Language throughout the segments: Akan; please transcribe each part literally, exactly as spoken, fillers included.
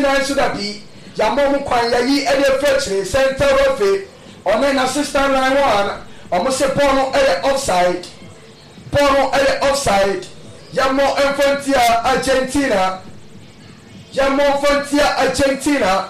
so that be Yamon Kwanya ye any fetchy, center of it, or then assistant line one, almost a porno offside, porno offside, Yamo Infantia Argentina, Yamo Infantia Argentina,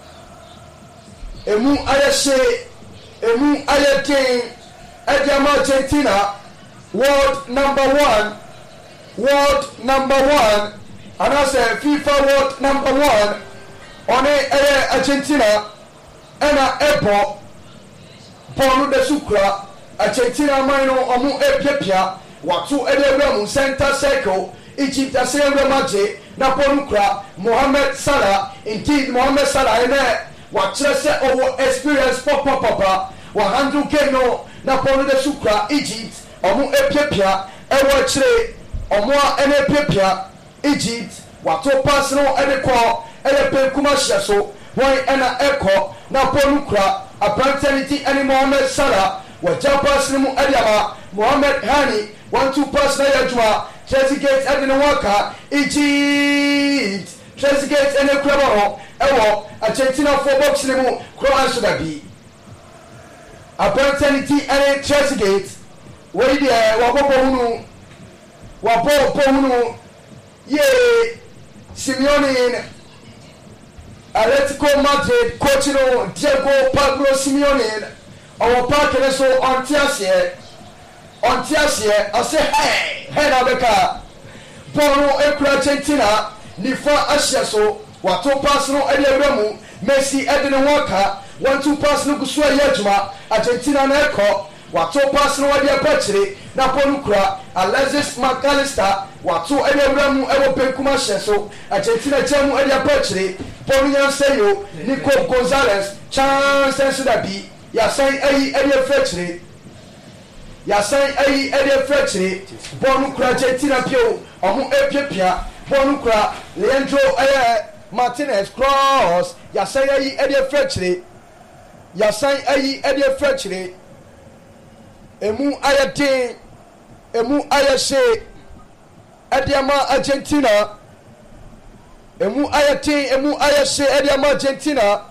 Emu Ayashe, Emu Ayaking, Ediam Argentina, world number one, world number one, and I say FIFA world number one. On a Argentina and a airport, Ponu de Sucra, Argentina Mino, Omu Epia, Watu Edemu, Center Circle, Egypt, a Sierra Maje, Naponucra, Mohamed Salah, indeed Mohamed Salah, and what just over experience Papa Papa, Wahandu Keno, Naponu de Sucra, Egypt, Omu Epia, Ewache, Omua and Epia, Egypt, Watu personal and a call. Ele kumasha so why ena eko na ponukra apprentice any Mohamed Salah wa japas mu adiama Mohamed Hani one two pass na yadwa Chelsea Gate adina waka Egypt Chelsea Gate ene krabaro ewo Argentina for box mu cross da bi apprentice any Chelsea Gate we dia wa bobo hunu wa bobo hunu ye Simeone Atletico Madrid coach no Diego Pablo Simeone our park so on Tiasie on Tiasie I say hey hey na beka Bono ekura Argentina ni fa Asia so wato pass no elewemu Messi edine waka one two pass no gusu ayejuma Argentina na eko wato pass no wadi apachire na ponukura Alexis McAllister wato elewemu ewo penkuma so Argentina jemu edi apachire Ponian Sayo, Nico Gonzalez, chance and Sudabi, Yasan A. Eddie Fletchery, Yasan A. Eddie Fletchery, Bonucra Argentina Pio, Omu Epia, Bonucra, Leandro Martinez, Cross, Yasan A. Eddie Fletchery, Yasan A. Eddie Fletchery, Emu Ayate, Emu Ayase, Ediama Argentina. Emu ayate emu ayase ediama Argentina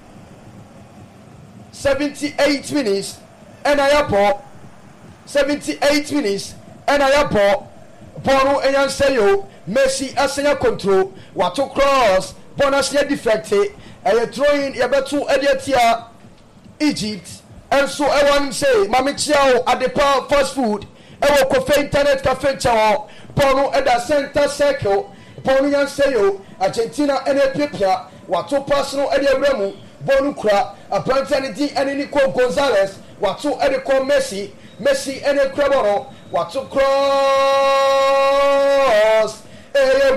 seventy-eight minutes and ayapo seventy-eight minutes and ayapo Bono eyan sayo Messi asenya control wato cross bonus ya deflect e throwing ya betu ediatia Egypt and so I want say mama chiao adepa fast food e wo kofe internet cafe chawo Bono at the center circle Ponian Sayo, Argentina and Epia, Watu personal Ediabremu, Bonukra, a Plantanity and Nico Gonzalez, Watu Edico Messi, Messi and Craboro, Watu cross, there you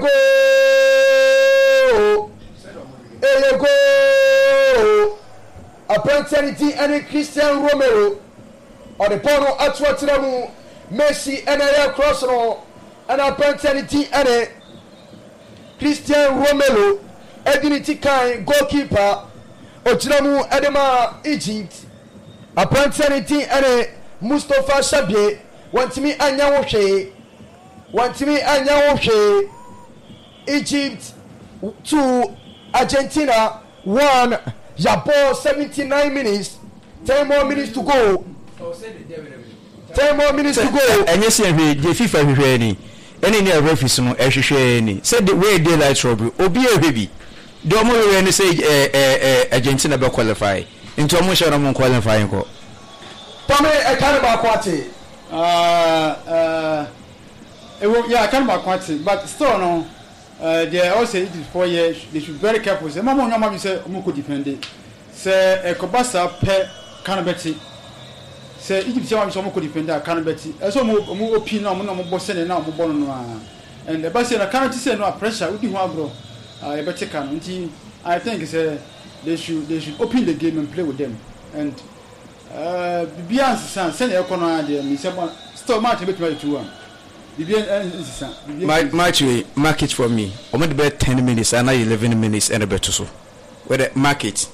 go, there you go, a Plantanity and Christian Romero, or the Pono Atwatinamu, Messi and a cross and a Plantanity and a Christian Romero, Edinity Kind, goalkeeper, Ochinamu Edema, Egypt, a Plantanity and a Mustafa Shabie, want me and Yawoshe, want me and Yawoshe, Egypt two, Argentina one, Japan seventy-nine minutes, ten more minutes to go. ten more minutes to go. And yes, the FIFA ready. Any near referees no ehwehwe said the way daylight robbery obi a baby do mo we ni say eh eh Argentina be qualify into mo share mo qualify nko Tome e kan ba kwate uh uh e wo yeah kan ba kwate but still no uh they also it is four years they should be very careful say mama nyama bi say mo ko defend say e ko basa pe kan beti say Egypt say mo ko defend kan beti e so mo mo opi na mo na mo boss ne na mo bono no and the best na kan say no pressure udi ho agro uh e beti kan nti I think say they should they should open the game and play with them and uh Bibian san say na e kono ade mi say still match beti ma two one Bibian san my match we market for me o mo be ten minutes and eleven minutes and beto so where the market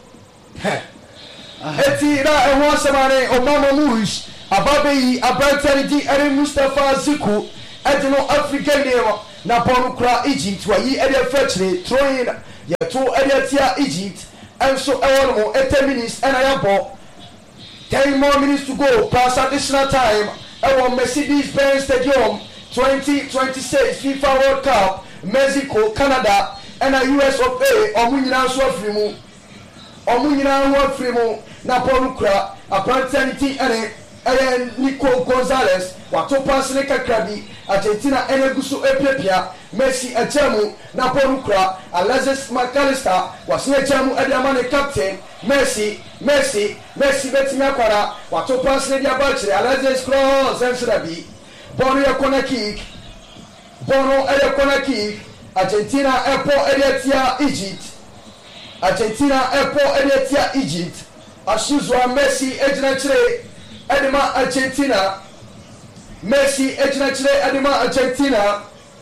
eti ra e won samare o mama mush ababe abrantani eri Mustafa Ziku edino African level na ponu kra Egypt wa yi ede fetchre throwing yɛto ɛde tia Egypt ɛnso ɛwɔ no eighty minutes ɛna yɛabɔ ten more minutes to go past additional time ɛwɔ Mercedes-Benz Stadium twenty twenty-six FIFA World Cup Mexico Canada ɛna U S of A ɔmo nyinaa nso afiri mu ɔmo nyinaa ho afiri mu na bɔɔl kura aberanteɛ ne ti ɛne ɛyɛ Nico Gonzalez wato pass ne kakra bi Argentina ɛna gu so epiapia Messi ɛkyɛ mu na bɔɔl kura Alexis McAllister wase ɛkyɛ mu ɛde ama ne captain Messi Messi Messi betumi akwara wato pass ne de aba kyerɛ Alexis cross ɛnsira bi bɔɔl yɛ corner kick bɔɔl ɛyɛ corner kick Argentina ɛpɔ ɛde atia Egypt Argentina ɛpɔ ɛde atia Egypt asuzua Messi egyina kyerɛ ɛde ma Argentina Messi egyina kyerɛ ɛde ma Argentina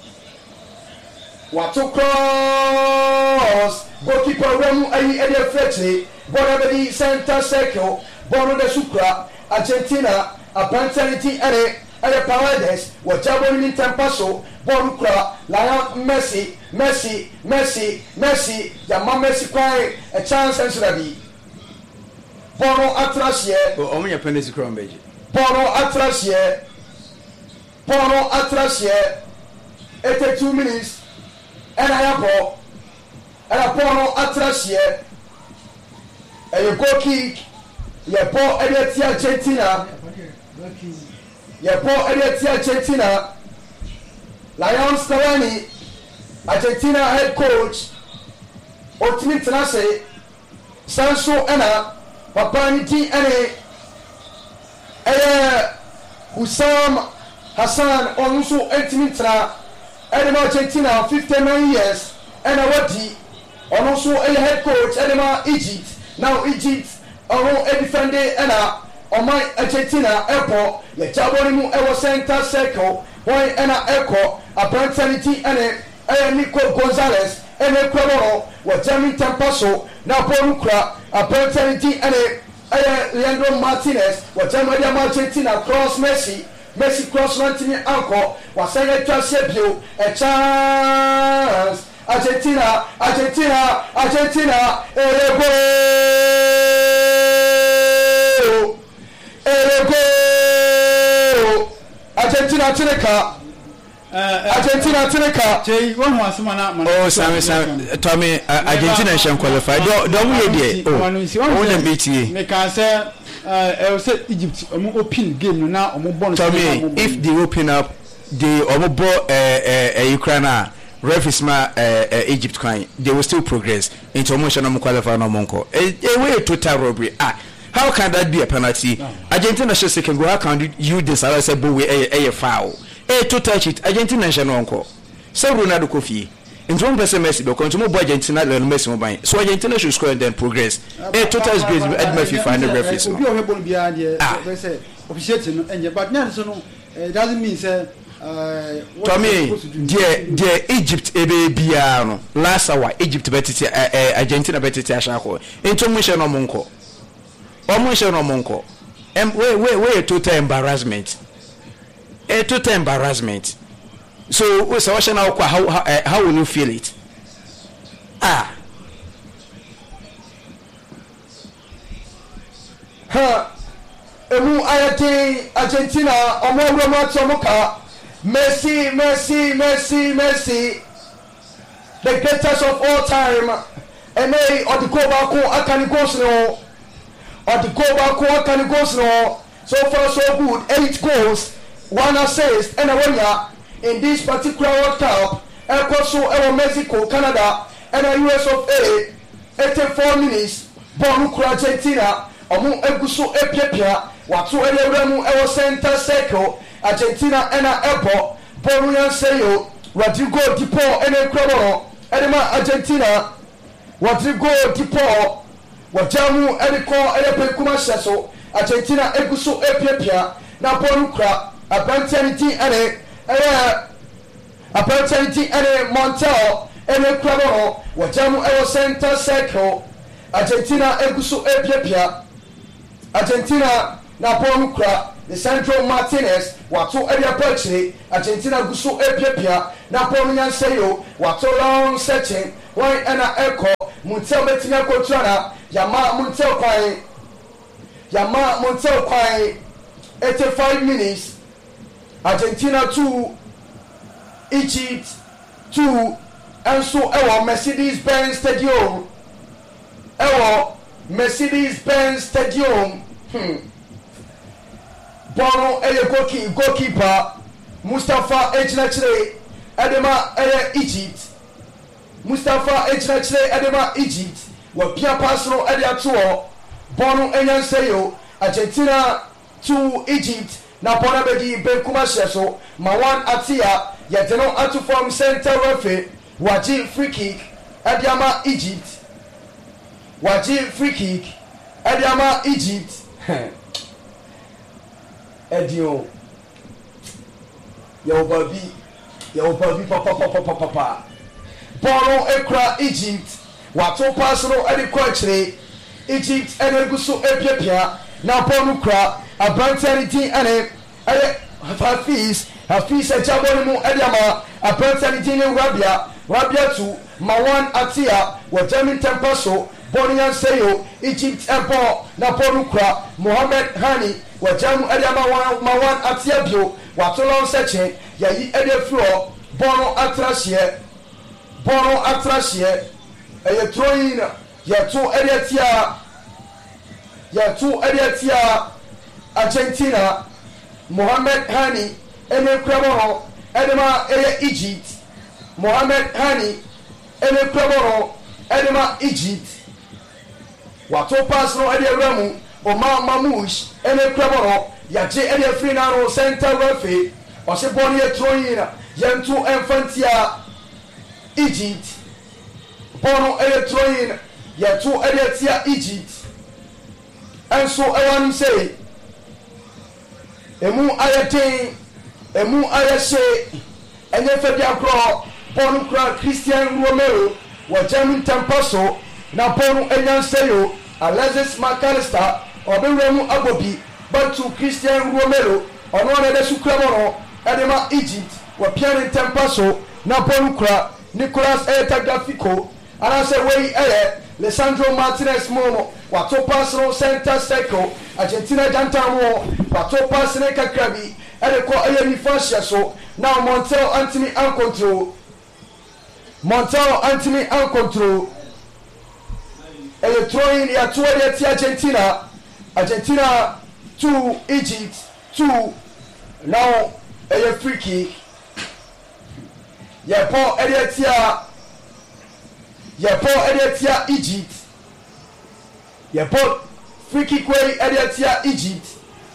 wato cross goalkeeper wɛmu ayi ɛde afɛ kyerɛ bɔɔl ɛbɛdi center circle bɔɔl de sukura Argentina aberanteɛ ti ɛne ɛyɛ Paredes wɔgya bɔɔl ne ntɛmpa so bɔɔl kura Lionel Messi Messi Messi Messi yama Messi kwan a chance nsira bi bɔɔl atraseɛ ɔmo nyɛ penalty kura ɔmo bɛgye bɔɔl atraseɛ bɔɔl atraseɛ eighty-two minutes ɛna yɛabɔ ɛna bɔɔl atraseɛ ɛyɛ goal kick yɛbɔ ɛde ati Argentina yɛbɔ ɛde ati Argentina Lionel Scaloni Argentina head coach otimi tena se sanso ɛna papa ne ti ɛne ɛyɛ Hussam Hassan ɔno nso ɛtimi tena ɛde ma Argentina fifty-nine years ɛna wadi ɔno nso ɛyɛ head coach ɛde ma Egypt now Egypt ɔno ɛdefende ɛna ɔman Argentina ɛpɔ yɛgya bɔ ne mu ɛwɔ center circle wɔn ɛna ɛkɔ aberanteɛ ne ti ɛne ɛyɛ Nico Gonzalez ɛna ekura bɔɔl wɔ German tempa so na bɔɔl kura aberanteɛ ne ti ɛne ɛyɛ Leandro Martinez wɔ German ɛde ama Argentina cross Messi Messi cross nantini ankɔ wasan ɛtwa se bio a chance Argentina Argentina Argentina ɛyɛ goal ɛyɛ goal Argentina tirika Argentina tirika Jay one more semana oh Sammy Sammy Tommy Argentina nhyɛ qualify do do mo yɛ deɛ oh won dem betie me can say uh say Egypt omo open game no na omo bon Tommy if they open up the omo bo eh eh Ukraine referees ma Egypt kind they will still progress into omo hye no qualify no monko eh way total robbery ah how can that be a penalty no. Argentina should second go how can you this I say boy a foul eh to touch it Argentina hye no onko say Ronaldo Kofi into one person Messi because to mo Argentina le Messi mo ban so Argentina should score and then progress eh total is great at my FIFA and the referees no obi o hebon bia dey say officiate no enye but now so no it doesn't mean say uh Tommy the the Egypt ebe bia no last hour Egypt betiti Argentina betiti ashako into mo hye no monko omo hye no monko em we we we total embarrassment a total embarrassment so we say what now how how, uh, how will you feel it ah ha emu ayati Argentina omo wuro tomoka Messi Messi Messi Messi the greatest of all time and they or the goal back akani goals no or the goal back akani goals no so far so good eight goals one assist and a winner in this particular World Cup and also in Mexico Canada and a U S of A eighty-four minutes ball Argentina omo eguso epiapia watu elewremu ewo center circle Argentina and a airport ball yan sayo Rodrigo Di Paul and a crowd edema Argentina Rodrigo Di Paul wajamu ediko edepe kuma sheso Argentina eguso epiapia na ball kra abantanity ene eh abantanity ene Montel ene crowd wajamu ewo center circle Argentina eguso epiapia Argentina na ball kra the Central Martinez wato area purchase Argentina guso epiapia na ball nyan sayo wato long searching wọn ɛna ɛkɔ muntel bɛtumi akɔtura na yama muntel kwan yama muntel kwan eighty-five minutes Argentina two Egypt two ɛnso ɛwɔ Mercedes-Benz Stadium ɛwɔ Mercedes-Benz Stadium hmm bɔɔlo ɛyɛ goalkeeper goalkeeper Mustafa egyinakyire ɛdema ɛyɛ Egypt Mustafa egyinakyire ɛdema Egypt wɔpia pass no ɛde ato hɔ bɔɔlo ɛnya nsɛyo Argentina two Egypt na bɔɔlo bɛdi benkum ahyɛ so Mawan Atia yɛde no ato fam center referee wagye free kick ɛde ama Egypt wagye free kick ɛde ama Egypt ɛdio yɛwɔ baabi yɛwɔ baabi papapapapapa bɔɔlo ekura Egypt wato pass no ɛde kɔ akyire Egypt ɛna egu so epiapia na bɔɔlo kura aberanteɛ ne din ɛne ɛyɛ Hafiz Hafiz ɛgya bɔɔlo mu ɛde ama aberanteɛ ne din ne Rabia Rabia to Mawan Atia wɔ German temper so bɔɔlo yan sɛyo Egypt ɛbɔ na bɔɔlo kura Mohamed Hani wɔ German ɛde ama Mawan Atia bio wato lɔn sɛkyɛn yɛyi ɛde firi hɔ bɔɔlo atra hyɛ bɔɔlo atra hyɛ ɛyɛ throwing yɛto ɛde tia yɛto ɛde tia Argentina Mohamed Hani ɛne kura bɔɔlo ɛde ma ɛyɛ Egypt Mohamed Hani ɛne kura bɔɔlo ɛde ma Egypt wato pass no ɛde awura mu Omar Mamouche ɛne kura bɔɔlo yagye ɛde afiri n'ano center referee ɔhyɛ bɔɔlo yɛ throwing na yɛnto ɛmfantia Egypt bɔɔlo ɛyɛ throwing yɛto ɛde atia Egypt ɛnso ɛwɔ anim sɛ emu ayɛ den emu ayɛ hye ɛnyɛ fɛ bi akorɔ bɔɔlo kura Christian Romero wɔ German temper so na bɔɔlo ɛnya nsɛyo Alexis McAllister ɔbɛwura mu abɔ bi batu Christian Romero ɔno ɔna ɛde so kura bɔɔlo ɛde ma Egypt wɔ piano temper so na bɔɔlo kura Nicolas Tagliafico anaasɛ wei ɛyɛ Lisandro Martinez Mono wato pass no center circle Argentina jantan mo wato pass ne kakra bi ɛde kɔ ɛyɛ nifa hyɛ so na Montel Antony ankontrol Montel Antony ankontrol ɛyɛ throwing yɛto ɛde ti Argentina Argentina two Egypt two now ɛyɛ free kick yɛpɔ ɛde tia yɛpɔ ɛde tia Egypt yɛpɔ free kick wei ɛde tia Egypt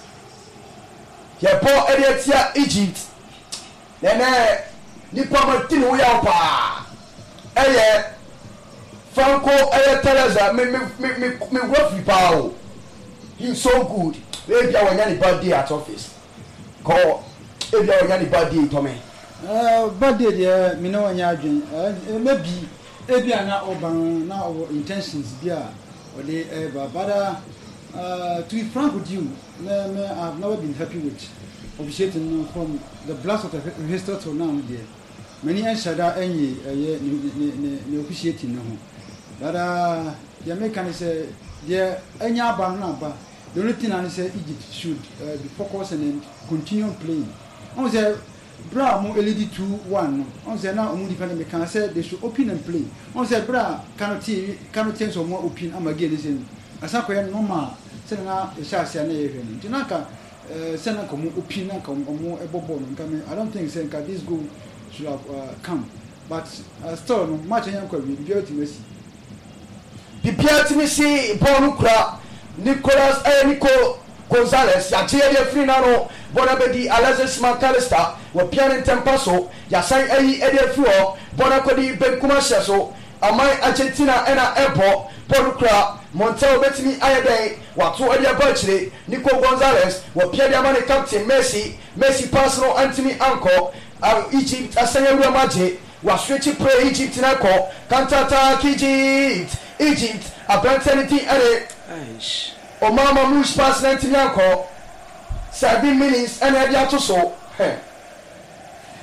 yɛpɔ ɛde tia Egypt nɛnɛ nipa ma ti ne wo yaw paa ɛyɛ Franco ɛyɛ Teresa me me me me me referee paa o he so good ebi a wɔnya ne birthday at office kɔ ebi a wɔnya ne birthday tɔmɛ. ɛɛ birthday deɛ mi na wɔnya adwene ɛɛ maybe ebi a na ɔban na ɔwɔ intentions bi a ɔde ɛɛba but uh, to be frank with you me me I have never been happy with officiating from the blast of the history till now deɛ many ɛnhyɛ da ɛnyi ɛyɛ ne ne ne ne officiating ne ho but deɛ meka ne sɛ deɛ ɛnya aba no na aba the only thing I say Egypt should uh, be focused and continue playing. On say bra mo L E D two one. On say now omu defend me can say they should open and play. On say bra cannot cannot change so more open am again listen. Asako ya normal say na e sha sia na ye hwe ni. Tinaka eh say na komo open na komo omo ebobo no nka I don't think say nka this goal should have uh, come. But uh, still no match yan kwa bi bi ultimacy. Bibia ultimacy ball kura Nicolas eh, Nico Gonzalez ya tie de free na no bona bedi Alexis McAllister wo piano temper so ya san ayi e de free o bona kodi benkuma hye so amai Argentina ena ebo ball kura Montel betimi ayeden wato e de ba chire Nico Gonzalez wo piano de man captain Messi Messi pass no Anthony Anko uh, Egypt asanya ru amaje wa switch play Egypt na ko counter attack Egypt Egypt abrantanity ere Aish. Omar Mamouche pass ninety yanko seven minutes and head to so.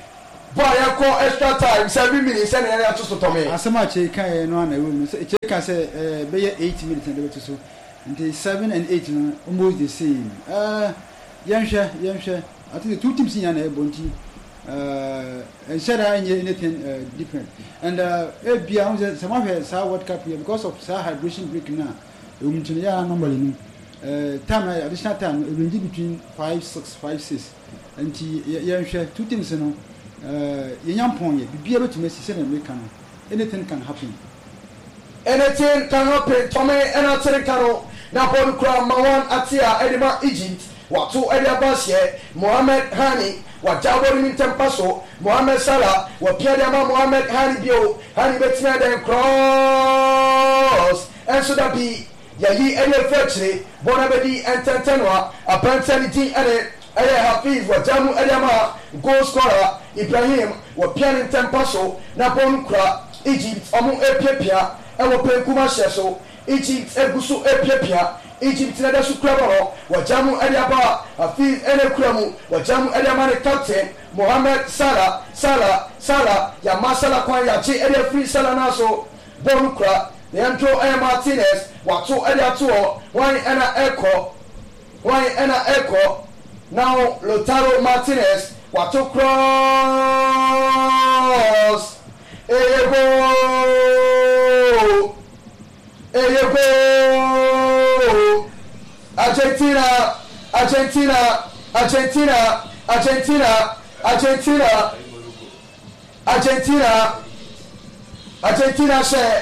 boy ya call extra time seven minutes and ya to to me asema che kan no na room so che kan say eh be eight minutes and be to so the seven and eight no almost the same uh yanhwe yanhwe I think the two teams in na ebonti uh and said anything uh, different and uh e bia some of sa world cup here because of sa hydration break now um to ya normally ni uh time additional time range between five six five six and yanhwe two teams no uh yenyampon ye bibia betumi sise na make no anything can happen anything can happen to me and I tell you na ball kra mawan atia edema Egypt watu edia basie Mohamed Hani wa jabori ni tempaso Mohamed Salah wa piada ma Mohamed Hani bio Hani betina den cross and so that be ya yi edia fetche bona bedi ententenwa apantity ene eya Hafiz wa jamu edia ma goal scorer Ibrahim wa piada ni tempaso na ball kra Egypt omu epiapia e wo penkuma sheso Egypt egusu epiapia Egypt na da su krabaro wa jamu eliaba Hafiz ene kramu wa jamu eliaba ne captain Mohamed Salah Salah Salah ya masala kwa ya chi elia free Salah naso bonukra Leandro A. Martinez wa to elia to one ena echo one ena echo now Lautaro Martinez wa to cross ego ego Argentina, Argentina, Argentina, Argentina, Argentina, Argentina, Argentina share,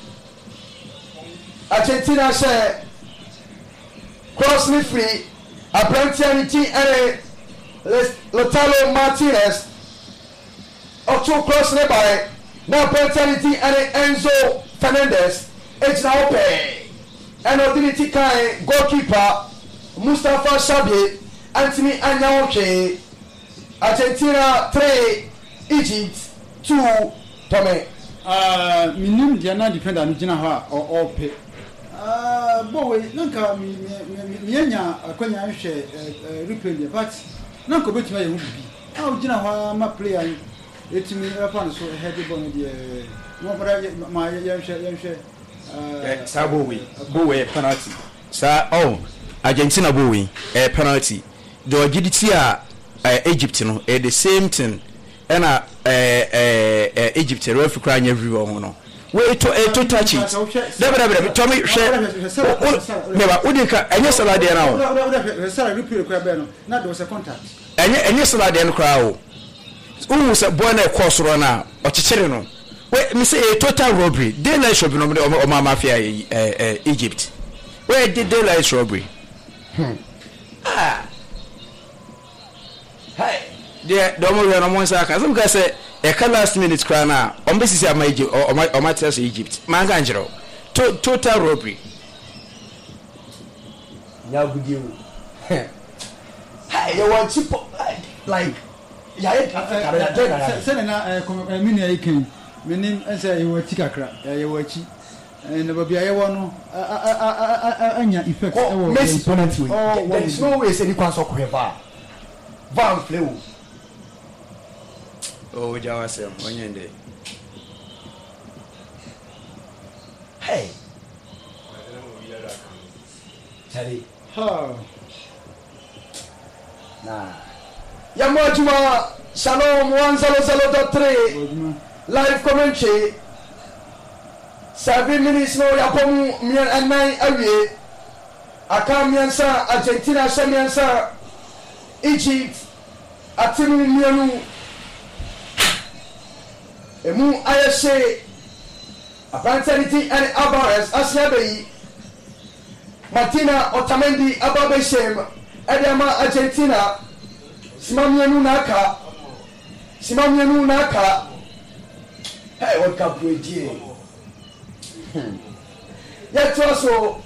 Argentina share, cross me free, Abrantianity and Lautaro Martinez, Ocho cross me by, now Abrantianity and Enzo Fernandez, it's now pay. And Odiniti Kai, goalkeeper, Mustafa Shabi, Anthony Anyaoke, Argentina three, Egypt two, Tome. Uh, minimum Diana defender Nujina or all pay. Uh, boy, Nanka, Mianya, Konya, replay, but Nanko bet my would be. How Jina, my player, it's me upon so heavy bone, my young share. Uh, sa bowie bowie penalty sa oh Argentina bowie eh penalty the ogiditi a Egypt no eh the same thing and uh, uh, Egypt referee kra anya everywhere ho no we to eh to touch it debe debe to me hwe me ba udika enye salade na ho Salah referee kra be no na there was a contact enye enye salade no kra ho unu se boy na ekosoro na ochichere no we me say a total robbery daylight robbery no o ma mafia eh Egypt where did daylight robbery hmm ah hey there do mo we no mo say aka some guy say e ka last minute cry na o be sisi ama Egypt o o ma tell Egypt man ga njiro total robbery nya gudio hey you want cheap like ya e ka ya dey say na mini e ken menim say you wati kakra you wati and babia ye wono anya effect e wo opponent way there is no way say ni kwan so ko heba van flow oh jawa sem onyende hey Tari ha na ya mojuma Shalom one zero zero dot three live commentary seven minutes no ya pomu mian anai awie aka miansa Argentina sha miansa Egypt atimu mianu emu ayese Abantaniti and Alvarez Asiabeyi Martina Otamendi Ababeshem Edema Argentina Simamianu Naka Simamianu Naka hey what cup we die hmm yet also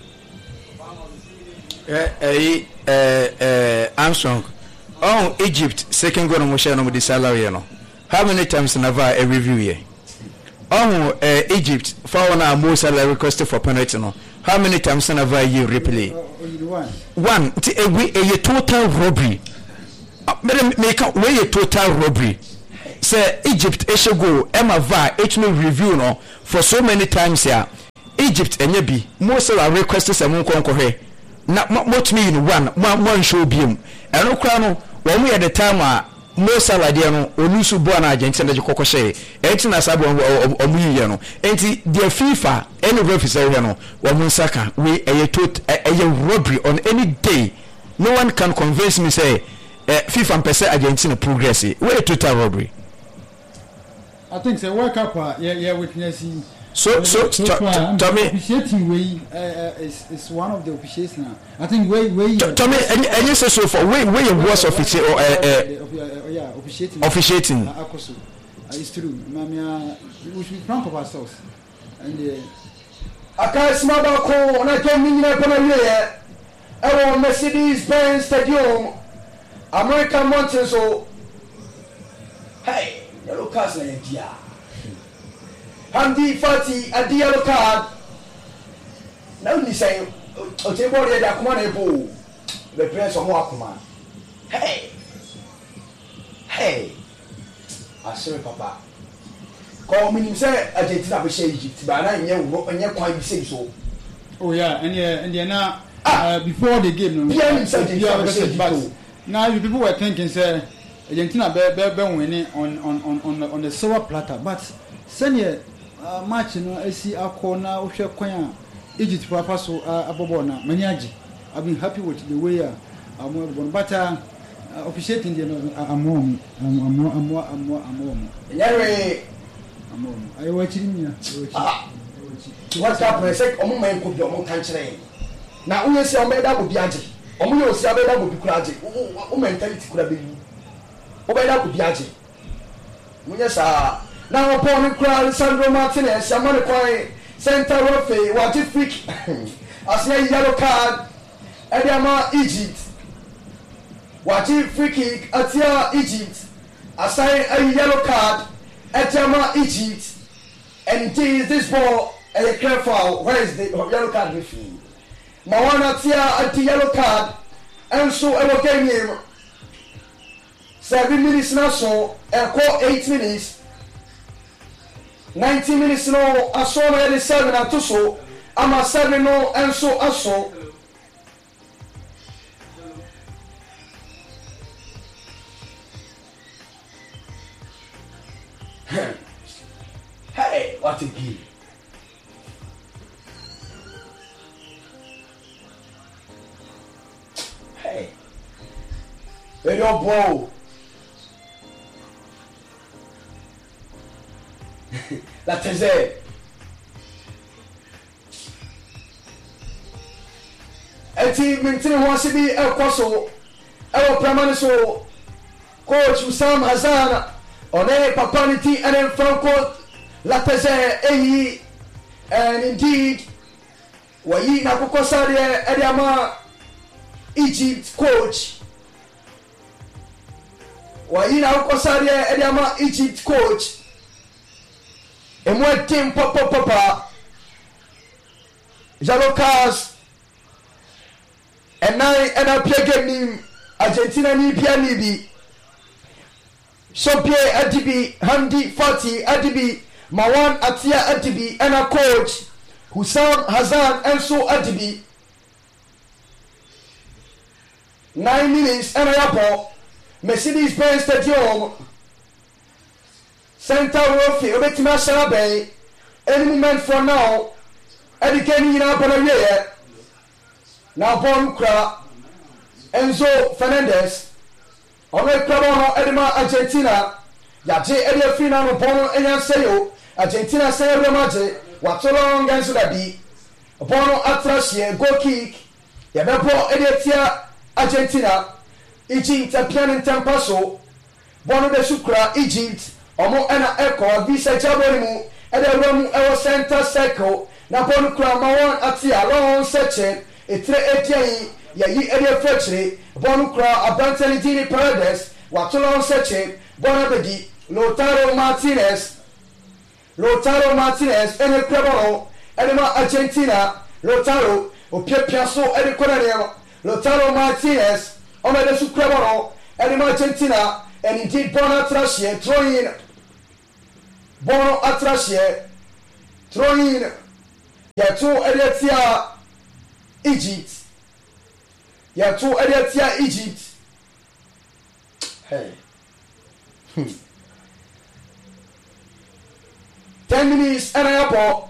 eh eh eh Armstrong oh Egypt second goal no share no with the salary no how many times never a review here oh uh, Egypt for na Mo Salah requested for penalty no how many times never you replay one one a we a total robbery make a way a total robbery say Egypt eshe go Emma Va H M review no for so many times here Egypt enye bi most of our requests say mon kon kohwe na what me in one one show biom eno kra no wo mu at the time a Mo Salah de no onusu bo na Argentina de kokoshe enti na sabo omu yiye no enti the FIFA any referee say no wo mu saka we eye tot eye robbery on any day. No one can convince me say uh, FIFA and percent Argentina progress we total robbery. I think say World Cup uh, yeah yeah witnessing so so, so to, to, to me officiating way uh, uh, is is one of the officiates now. I think way way to, to me and and you say so for way way was officiate or uh, uh, yeah officiating officiating uh, uh, it's true. Mamia we should be proud of ourselves and uh, aka smaba ko na ke minna ko na ye e Mercedes Benz Stadium American Mountain so hey yellow card na dia Handi forty a yellow card now ni say o te bo ya akoma na ebo the press o mo akoma hey hey asere papa ko minim say Argentina be share Egypt ba na nye wo nye kwan bi say so oh yeah and yeah and yeah now uh, before the game no yeah, yeah, but now you people were thinking say Argentina be be be winning on on on on on the silver platter but senior uh, match no asi akona ohwe kwan Egypt papa so abobo na many agi I've been happy with the way uh, I'm but uh, officiating the I'm on I'm I'm I'm I'm yeah I'm on I watch him what's happening say omo man ko bi omo kan kire na uye si omo da go bi age omo ye si abeda go bi kura age o mentality kura be yi o be da go bi age munye sa na opo ni kura Sandro Martinez amane kwai center referee what if freak asya yellow card Ediama Egypt what if free kick atia Egypt assign a yellow card Ediama Egypt and indeed this ball a clear foul. Where is the yellow card with me? Mawana tia anti yellow card and so I will game him seven minutes now so and call eight minutes nineteen minutes no I saw my seven and two so I'm a seven no and so also hey what a game. Hey, very ball. That is it. A team maintaining wants to be a coso. Our permanent so coach Sam Hazan on a papanity and then Franco Lateze Eyi and indeed Wayi Nakokosari Ediama Egypt coach Waina Kosaria Ediama Egypt coach and what team papa papa Jalokas and nine and I play game Argentina ni pia nibi Shopie Adibi Handi forty Adibi Mawan Atia Adibi and a coach Hussam Hazan and so Adibi nine minutes and a ball. Mercedes Benz Stadium. Center Rofi, Obetima Sharabe. Any moment for now. Eddie Kenny in Abonaway. Now Bon Kra. Enzo Fernandez. On the Crabono Edema Argentina. Yaje Eddie Fina no Bono Enyan Seyo. Argentina Seyo Remaje. Watolong Gansudabi. Bono Atrasie. Go kick. Yabepo Eddie Tia. Argentina, Egypt, a plan in Tampaso, Bono de Sucra, Egypt, Omo Ena Echo, Visa Jaborimu, and the Romu Ewa Center Circle, Napon Kramawan Atia, Long Section, a tre etiai, Yayi Edia Fetchley, Bonukra, Abantelidini Paradise, Watolon Section, Bonabedi, Lotaro Martinez, Lotaro Martinez, and the Crabono, Edema Argentina, Lotaro, Opia Piasso, and the Coronel. Lotaro Martinez, Omeda Sucrebono, and Argentina, and indeed Bono Trashie throwing Bono Atrashie throwing Yato Eliatia Egypt Yato Eliatia Egypt. Hey. Hmm. Ten minutes and a ball.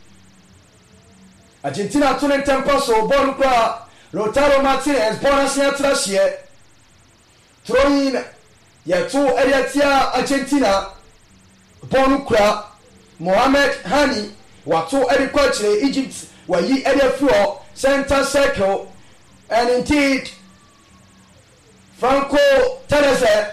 Argentina tuning tempo so ball kra Lautaro Martinez bonus ya Trashie throwing Yato Eliatia Argentina ball kra Mohamed Hani Wato Eri Kwachile Egypt wa yi eri floor center circle and indeed Franco Terese.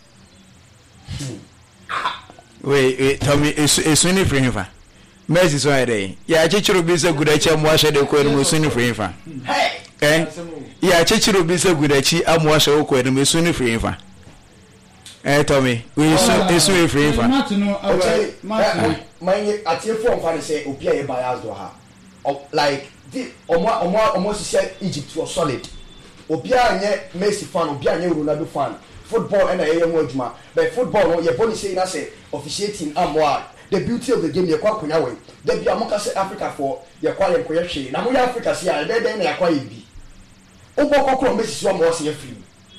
Wait, wait, tell me, it's it's only for him. Messi so ade. Yeah, chichiro bi se gudachi amwashe de ko no suni for him. Hey. Eh? Yeah, chichiro bi se gudachi amwashe ko no suni for him. Eh, tell me, we so it's for him. Not no Okay. My atie form fa say opia e bias do ha. Like the omo omo omo say Egypt was solid. Obia anye Messi fan, obia anye Ronaldo fan. Football and a young adjuma. But football no your body say na say officiating amwa. The beauty of the game, you kwa kunya way. The be amoka say Africa for you kwa yen koye hwe. Na mo ya Africa say e dey dey na kwa ebi. Obo kokoro Messi so mo say free.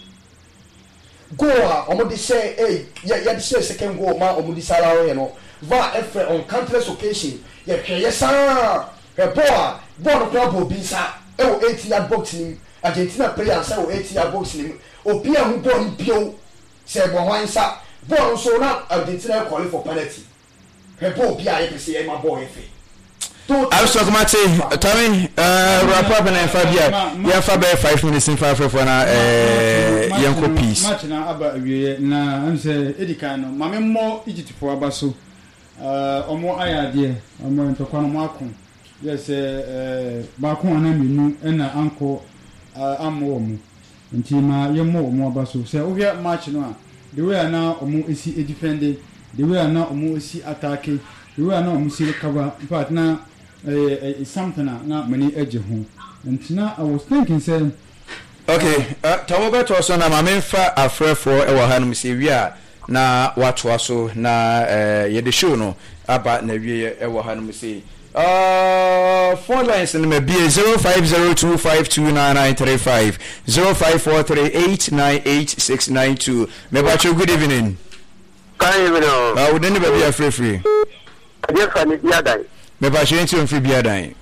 Go a omo dey say eh ya ya dey say second goal ma omo dey sala we no. Va efe on countless occasion. Ye hwe ye sa. He boa, ball club obi sa. E o eighty yard box ni. Argentina player say o eighty yard box ni. Obi a hu ball bio. Say bo hwan sa. Ball so na Argentina call for penalty. I was talking about Tommy, uh, wrap up and Fabia. Yeah, Fabia, five minutes in five for now. Uh, young piece. Much now about na and say Edicano, Mamma more Egypt for Abaso. Uh, or more idea, or more into Quanamarco. Yes, uh, Baco and Emu and uncle, uh, I'm warm. Until my young more more basso. Say, oh, yeah, much now. The way now, or more is he defending. The way now almost see attacking, the way now almost see cover, but now it's something not many edge home. And now I was thinking, saying, okay, uh, Tawoga to us on a mamma afraid for our hand, see, we are now what was so now, uh, ye the show no about Nevia, our hand, see. Uh, phone lines in the be zero five zero two five two nine nine three five zero five four three eight nine eight six nine two. Mebacho, good evening. I would never be a free free. Yes, I need the other. Maybe I should enter free beer dying.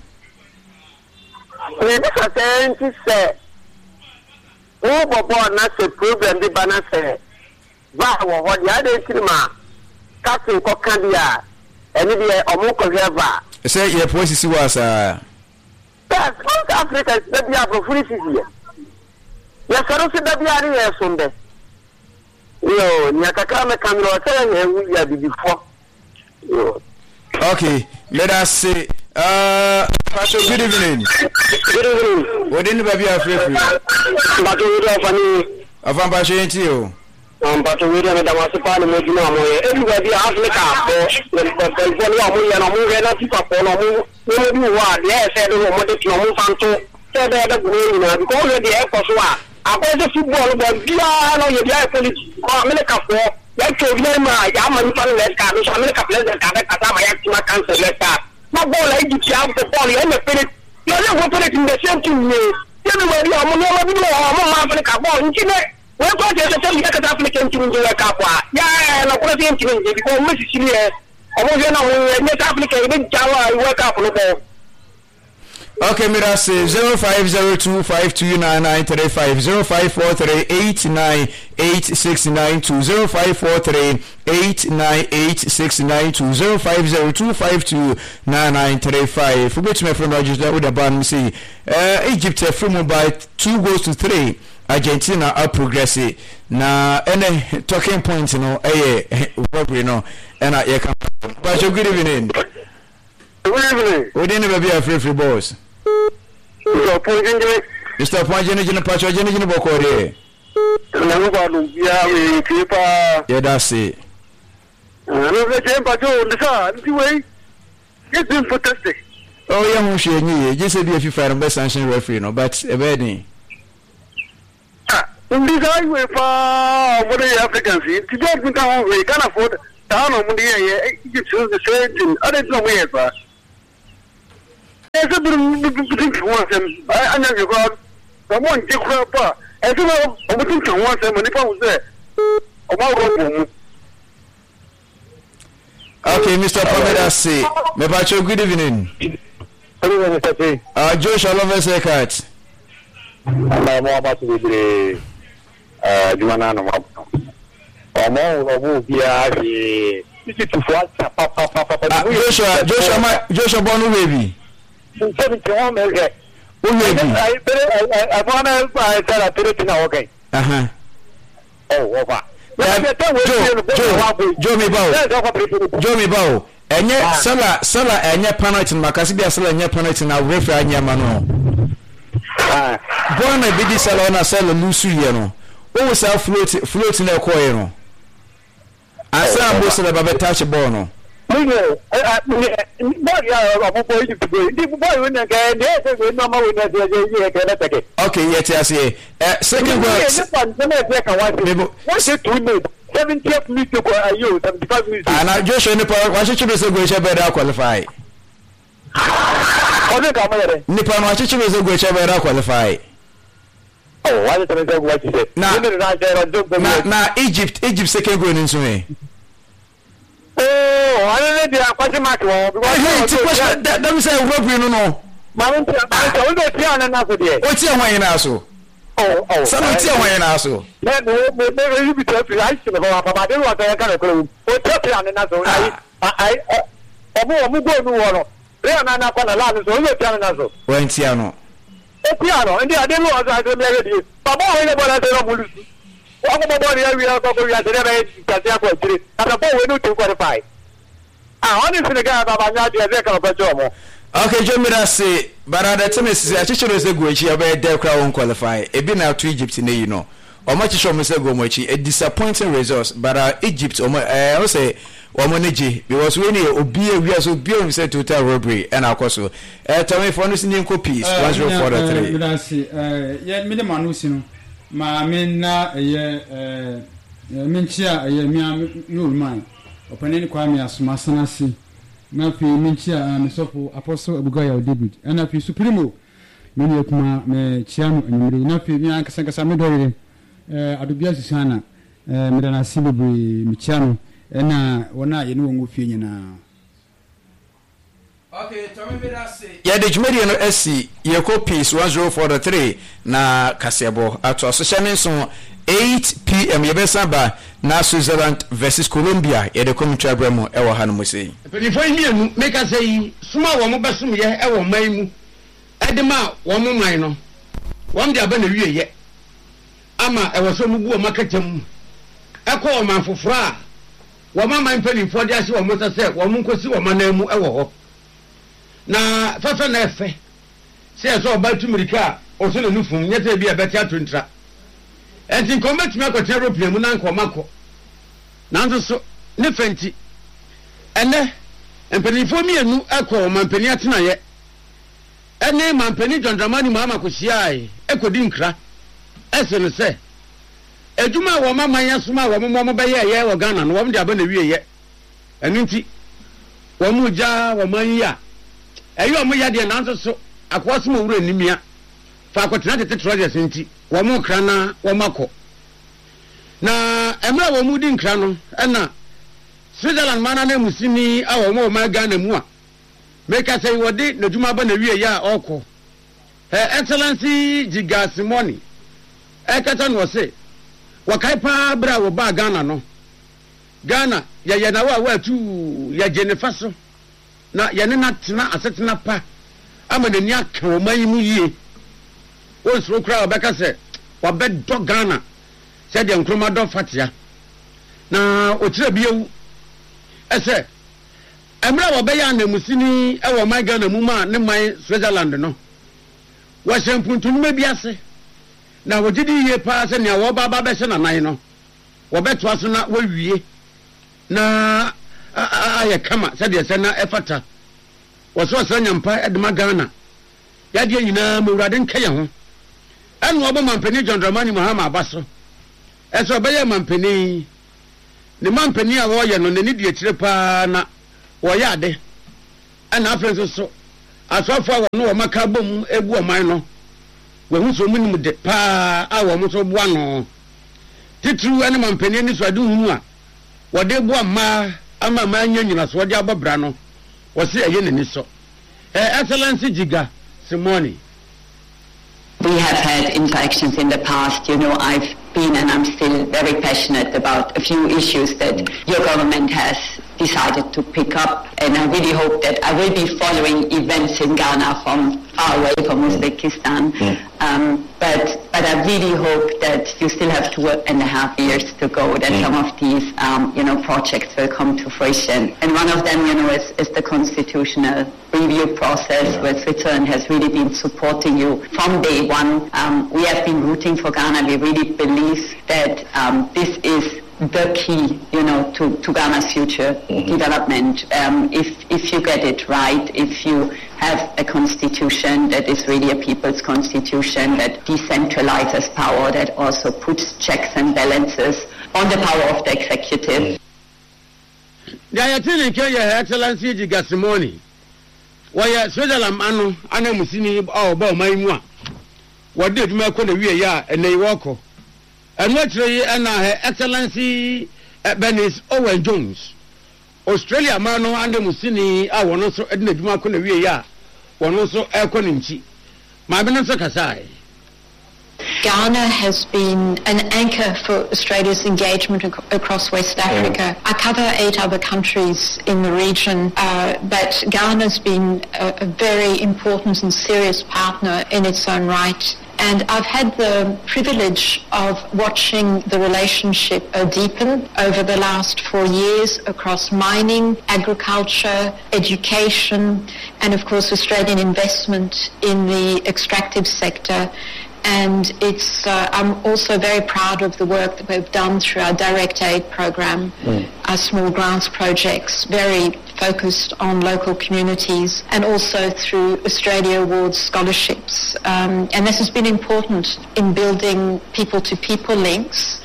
This is saying to say, oh, Bobo, not a problem, the banner say, Wow, what the other cinema, Castle Cocandia, and the Omoko River. Say, your voice was uh, yes, South Africa is the Bible for free here. Yes, I don't see the Bible Sunday. Yo, Nyakakame Kamro saying we are before. Yo. Okay, let us say, uh, Pastor, good evening. Good evening. What didn't be a free free? But we don't funny. Of a passion into you. Um, but we don't have a supply of Mojino. Everybody has the car for the Polo and a move and a people for no move. No, you are there, said the woman to move on to said the green because the airport. I was a football, but Diana, you are politics. America for that to be my Yaman less card, America pleasant card, I have to cancel less card. My ball, I did you have the ball, and the finish. You never put it in the same thing. Everywhere you are, I'm Africa ball, you know. When God has a tell you that African to do a capa. Yeah, and I put it in because Mississippi, I was in a net application, Java, I work up on the ball. Okay, Mira say zero five zero two five two nine nine three five zero five four three eight nine eight six nine two zero five four three eight nine eight six nine two zero five zero two five two nine nine three five. For which my friend register with the band say uh, Egypt from by two goals to three. Argentina are progressing. Na any talking points, you know, eh, you know, and I can. But good evening. Good evening. We didn't be a free free boss. Mister Pajani in the Pachajani in the Bokore. Yeah, that's it. Oh, yeah, Mushy, just a few fire best sanction referee, no, but a wedding. These are way far over the Africans. To get me down, we can't afford down on the Egypt the same. I don't know where, but there's a bit of one. I know you got someone take her apart. As you know, I'm looking to one time when if I was there. Okay, Mister Pomedasi, Mepacho, good evening. Uh, Joshua Love Secret. I'm more about to be uh, Jumanano. Or more of the Joshua, Joshua, Joshua Bonu baby. Who baby? I want to tell a period now, okay. Uh huh. Oh, over. Joe me bow. Joe me bow. And yet, Sala, Sala, and yet, Panat and Macassia, Sala, and yet, Panat and our refer and Yamano. Born a biddy salona, sell a Luciano. Always out floating a coino. I saw most of the Babette touch a bono. Okay, yes, I say. Second word. What's it to me? Seventieth meter for you, seventy-five meters. And I just show the power. Why should you be so good? Better qualify. Nippon, why should you be so good? Better qualify. Oh, why did I say what you said? Now, now, Egypt, Egypt second going into me. Oh, I don't know the question mark. That was a rope, you know. What's your way now, so? Oh, oh, something your way now, so. Maybe you be too precise about what I don't want to kind of clue. What's your plan? And that's all. I, I, I, I'm going to go. They are not going to allow us to look at us. When Tiano, Piano, and I didn't know I don't know you. But all the body I don't know. What about the area of the area? And the boy will do to qualify. I honestly, the guy about my job. Okay, John Mirasi, but at the time, I teach you a good year where their crowd won't qualify. A been out to Egypt in you know. Or much show Mister Gomochi, a disappointing results, but uh, Egypt, or I will say, or Moniji, because we need to be a real so beautiful said to tell robbery and our coso. Uh, tell me for listening copies, one zero four three. Mirasi, uh, yet Midamanusino, my men, a year, uh, Minchia, a year, me, mine. Opening Kwame as Masanasi. Na fi minchia mesopo apostle Abugaya David ana fi supremo meni kuma me chiano enumere na fi mi ankasa nkasa me dore eh adobia susana eh me dana sibebri mi chiano na wona ye ne wongo fie nyina. Okay, Tommy Mirasi. Ya de jumedi no esi ye copies one zero four three na Kasebo ato so chane so eight p m yebesamba na Switzerland versus Colombia ye de commentary bremo e wo hanu mo sei. Before you make us say suma wo mo besum ye e wo man mu edema wo mo man no wo de aba na wie ye ama e wo so mu bu o makatam e ko o man fofora wo ma man peli for dia se wo mo se wo mo nkosi wo man mu e wo ho na fafa na efe se so ba tumirika o so na nufum nyete bi e beti atontra enti combat me akota aeroplane mu na nkomako nanzo so ne fenti ene empenifo mienu akọ mampeni atena ye ene mampeni Dondramani mama kosiai ekodi nkra ese ne se ejuma wo mama yasuma wo mo mo beye ye wo Ghana no wo de aba na wie ye enu nti wo mu ja wo man ya eyo mo ya de nanzo so akwaso mo wura nimia fa akotena tete trojes nti wo mo kra na wo makọ na emra wo mu di nkra no ena Switzerland mana na musini awo mo ma Ghana mu a make us say wodi na djuma ba na wie ya okọ her excellency Jigasimoni e kata no se wakai pa bra wo ba Ghana no Ghana ya ya na wa wa tu ya jenefa so na ya ne na tena asetena pa ama na ni aka wo man mu yie o sro kra obeka se wa be do Ghana se de nkroma do fatia na o kire biewu ese emra wo be ya na musini e wo man Ghana mu ma ne man Switzerland no wo sempuntu me biase na wo gidi ye pa se ne wo ba ba be se na nan no wo beto aso na wo wie na aye kama se de se na efata wo so so nyampa edema Ghana ya de nyina mawurade nka ye ho enu obo mampeni John Dramani Mahama abaso eso obeye mampeni ne mampeni a wo ye no ne die kire pa na wo ya de ana afrenso so asofo a wo no wo maka bom ebu oman no we hu so munim de pa a wo mo so boa no titru ene mampeni ni so ade hunu a wo de boa ma ama ma anya nyina so de abobra no wo se eye ne ni so eh excellency Jiga Simoni. We have had interactions in the past. You know, I've been and I'm still very passionate about a few issues that your government has decided to pick up. And I really hope that I will be following events in Ghana from far away from Uzbekistan. Mm. Um, but but I really hope that you still have two and a half years to go, that mm. some of these, um, you know, projects will come to fruition. And one of them, you know, is, is the constitutional review process, yeah. where Switzerland has really been supporting you from day one. Um, we have been rooting for Ghana. We really believe that um, this is the key, you know, to, to Ghana's future mm-hmm. development. Um, if if you get it right, if you have a constitution that is really a people's constitution, that decentralizes power, that also puts checks and balances on the power of the executive. Gayatini Kenya Excellency Jiga Simoni. Waya Switzerland anu ana musini o ba mai mu a. Wode djuma ko na wie ya enai woko. And naturally, and Her Excellency Bernice Owen Jones, Australia Mano and the Musini, I want also Edna Dumakuna Via, one also Elconinchi. My Benasa Kasai. Ghana has been an anchor for Australia's engagement ac- across West Africa. I cover eight other countries in the region, uh, but Ghana's been a, a very important and serious partner in its own right. And I've had the privilege of watching the relationship uh, deepen over the last four years across mining, agriculture, education, and of course Australian investment in the extractive sector. And it's, uh, I'm also very proud of the work that we've done through our direct aid program, mm. our small grants projects, very focused on local communities, and also through Australia Awards scholarships. Um, and this has been important in building people-to-people links.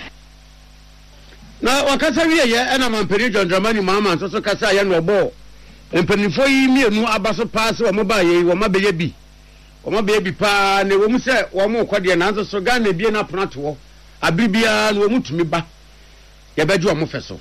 Now, wakasa wiye ye ena mampeni John Dramani Mahama nso so kasa ye no bo. Empenifo yi mienu abaso pass wo moba ye wo mabeye bi. Oma baby pa ne wo mu se wo mu kwade na nso so Ghana bie na ponato wo abribia no mu tumi ba ye beju wo mu feso.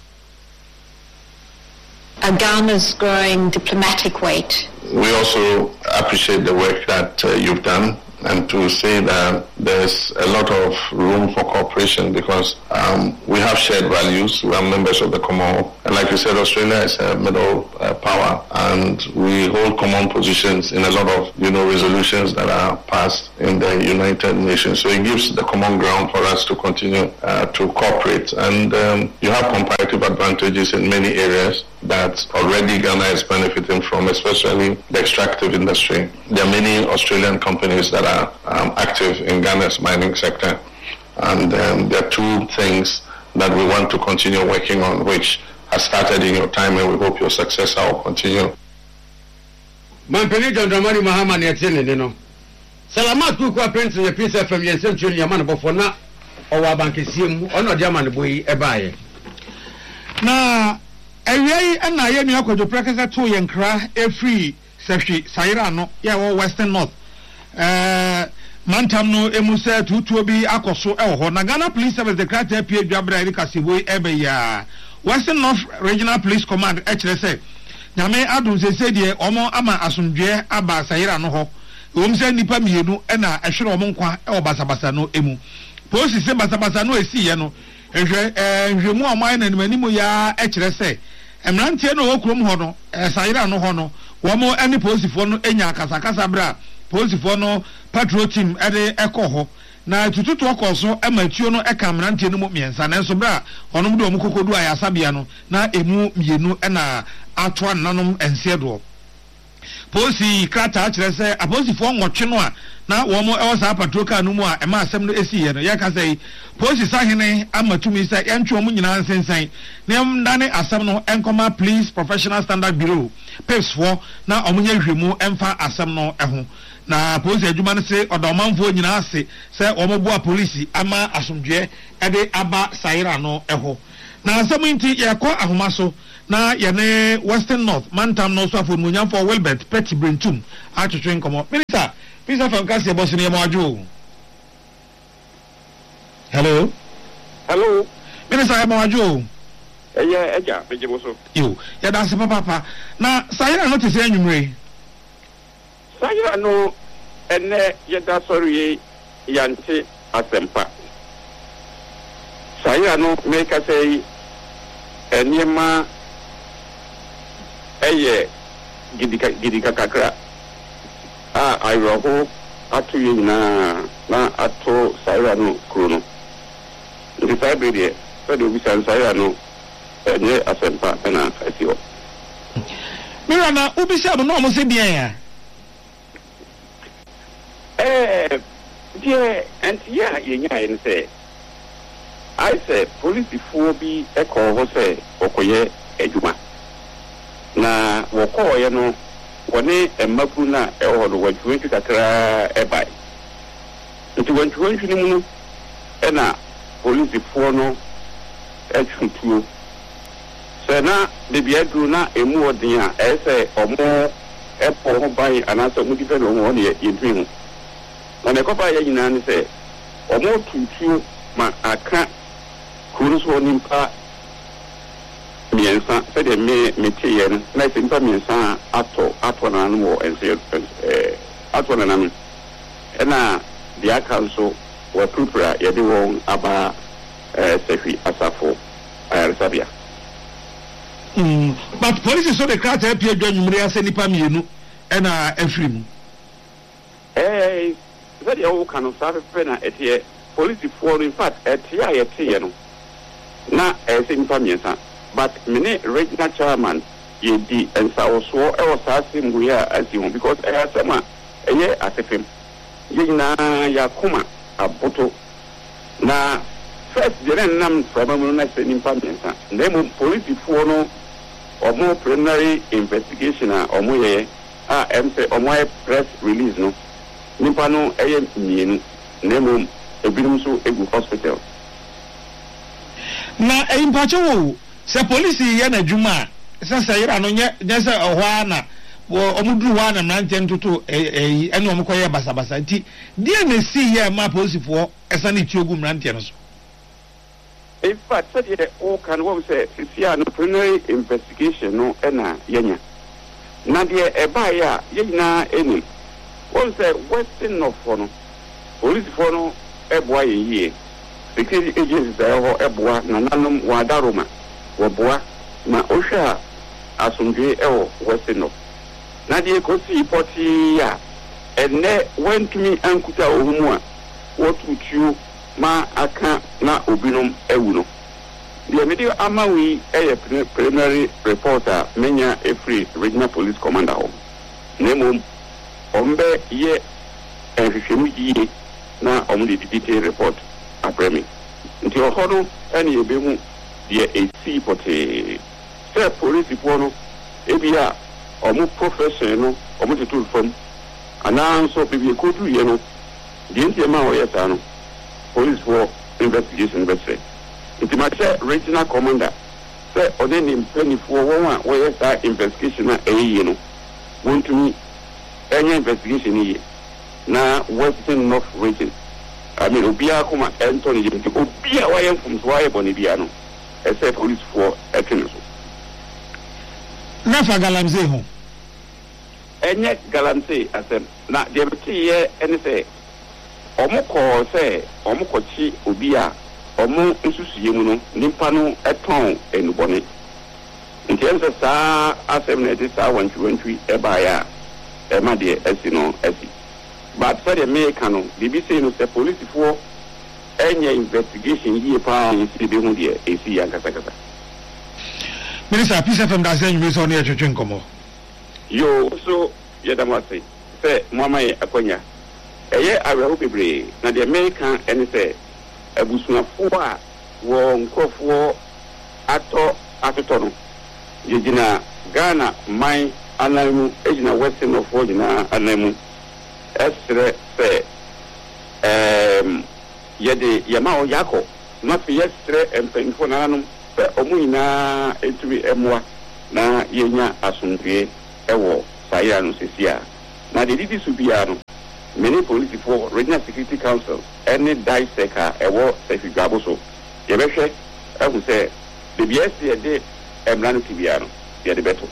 Ghana's growing diplomatic weight. We also appreciate the work that uh, you've done, and to say that there's a lot of room for cooperation because um, we have shared values. We are members of the Commonwealth. And like you said, Australia is a middle uh, power, and we hold common positions in a lot of, you know, resolutions that are passed in the United Nations. So it gives the common ground for us to continue uh, to cooperate. And um, you have comparative advantages in many areas that already Ghana is benefiting from, especially the extractive industry. There are many Australian companies that are um, active in Ghana's mining sector. And um, there are two things that we want to continue working on, which has started in your time, and we hope your successor will continue. Mampeni John Dramani Mahama ne tene ne no. Salamat ku kwa prince ne Peace F M yensen tuni ya man bofo na owa bankesie mu ono de man boyi e baaye. Na ewei na ye nua kwadwo prakasa to ye nkra e free sehwe sayira no ya wo Western North. Eh mantam no emusa tutuo bi akoso e ho na Ghana Police Service the crate P Dwabra eri kasebo ebe ya Western North Regional Police Command e kire se nyame adun sese de omo ama asomdwe aba sayira no ho wom se nipa mienu e na ehwere omo nkwa e obasabasa no emu police se basabasa no esi ye no ehwe eh hwemu omo ai na nimanimu ya e kire se emrantie no okrom ho no sayira no ho no womo eni police fo no enya kasakasa bra police fo no patrol team ede ekoho na tututu okoso ematuo no eka mrantie no mu miensa na enso bra onom de omukokodu ayasabia no na emu mienu na atwa nanom ensiedo Posi krata kyerɛ sɛ aposifoɔ nwɔtwe no a na wɔn ɛwɔ saa patrol car no mu a ɛma asɛm no esi yɛ no yɛka sɛ posi sahene ama tumi sɛ yɛntwe wɔn nyinaa nsensɛn na yɛndane asɛm no ɛnkɔma police professional standard bureau pips foɔ na wɔn nyɛ nhwɛmu ɛmfa asɛm no ɛho na posi adwuma no sɛ ɔdɔmanfoɔ nyinaa ase sɛ wɔn boa polisi ama asomdwoeɛ ɛde aba sayera no ɛho na asɛm nti yɛkɔ ahoma so na yɛne western north mantam no so afɔnmunyamfo Wilbert Petty Brentum atwetwe nkɔmɔ minister minister from Kasia boss ne yɛmɔadwo hello hello minister yɛmɔadwo ɛyɛ ɛgya bɛgyebo so yo yɛda ase papa na sayera no te sɛ anwummerɛ sayera no ɛnɛ yɛda sɔre yɛante asɛmpa sayera no meka sɛ nneɛma ɛyɛ gidika gidika kakra a ayɔho ato yɛ nyinaa na ato sayera no kuro no nti saa bere deɛ sɛdeɛ obisa sayera no ɛnyɛ asɛmpa ɛna asi hɔ mira na wobisa no na ɔmo sɛ biɛn a ɛɛ deɛ ɛnti yɛ a yɛnyaeɛ no sɛ ayɛ sɛ polisifoɔ bi ɛkɔɔ hɔ sɛ wɔkɔyɛ adwuma na wɔkɔɔyɛ no wɔne mmaburu no a ɛwɔ hɔ no wɔntwiwantwi kakraa ɛbae nti wɔntwiwantwi no mu no ɛna polisifoɔ no atwutuo sɛ na beebi aduru na emu ɔden a ɛyɛ sɛ ɔmo ɛpɔ ho ban anaasɛ ɔmo di fɛ na ɔmo ɔne yɛntwi ho na ne kɔfa yɛ nyinaa ne sɛ ɔmo tutuo ma aka kuro so nipa mmiɛnsa sɛdeɛ me meteeɛ no na sɛ nipa mmiɛnsa atɔ atɔ n'anom wɔ ɛnsɛ ɛɛ atɔ n'anom ɛna deɛ aka nso wɔpirapira yɛde wɔn aba ɛɛ sɛhwi asafo ayaresabea. Mm, but police so de krataa pie dwa nwumere ase nipa mmienu ɛna afiri mu. ɛɛ sɛdeɛ wɔka no saa fɛfɛ na ɛteɛ polisifoɔ no in fact ɛteɛ a yɛteeɛ no na ɛsɛ nipa mmiɛnsa but mene regional chairman yɛdi nsawosoɔ ɛwɔ saa asɛm wei a asi ho because ɛyɛ asɛm a ɛyɛ asefem yɛ nyinaa yɛakoma aboto na first deɛ ne nnam mframa mu no na sɛ nipa mmiɛnsa na mmom polisifoɔ no ɔmo preliminary investigation a ɔmo yɛyɛ a ɛm sɛ ɔmo ayɛ press release no nipa no ɛyɛ mmienu na mmom ebinom nso egu hospital. Na e mpacho wo se police ye na dwuma a se sayera no nye nye se ohwa na wo omuduru hwa na mrante ntoto eh ene omkoye basabasa nti die na si ye ma policefoɔ esa ne tiogu mrante no so. In fact said ye o kan wo say sia no preliminary investigation no ena yenya na de e ba ya ye nyina eni wo say western of no policefoɔ no e boa ye yie security agencies that are eboa na nanom wadaroma woboa na ohwa asomdwe ewo western no na de kosi poti ya enne wentumi ankuta ohumu a wotutuo ma aka na obinom ewu no de me de amawi eye preliminary reporter menya every regional police commander ho nemo ombe ye ehwehwemu yie na omde detailed report apremi nti ohodo ene ebehu de esi pote se police pono ebia omu profession no omu titul fam ananso bibi kodu ye no de nti ma o yesa no police for investigation betray nti ma che regional commander se ode ni mpani fo won a wo yesa investigation na eyi no wontumi enye investigation yi na western north region I mean, Obia come and Anthony, Obia, why am from Swaya Bonibiano, except police for a tennis. Nafa Galamse home. And yet, Galamse, I said, not the year, and say, Omoko say, Omokochi, Obia, Omo Insusimuno, Nimpano, a town, and bonnet. In terms of Sa, Assembly, Sa, one to entry, a buyer, a madia, as you know, as it. But for the American, the B C no the police for any investigation here pa is the behind the A C and Kasakasa. Minister, peace from that same news on the Chochenkomo. yo so yedamase se mwamaye akonya eye aweho bebre na the American ene se abusuafo a wo nkofo ato atoto no yegina Ghana man anamu ejina western of ojina anamu esre se em yede yama o yako na fi esre empenfo nanum se omuina etumi emwa na yenya asundwe ewo sayira no sesia na de didi subia no many police for regional security council any dissector ewo sefigabo so ye behwe ehu se de biese ye de emrano tibia no ye de beto